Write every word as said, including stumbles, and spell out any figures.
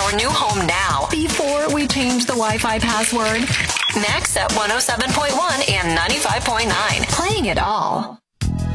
your new home now before we change the Wi-Fi password? Next at one oh seven point one and ninety-five point nine. Playing it all.